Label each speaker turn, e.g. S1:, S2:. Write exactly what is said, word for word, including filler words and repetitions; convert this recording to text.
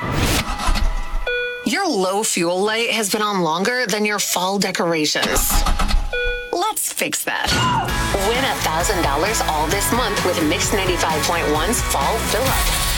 S1: Your low fuel light has been on longer than your fall decorations. Let's fix that. Win one thousand dollars all this month with Mix ninety-five point one's Fall Fill Up.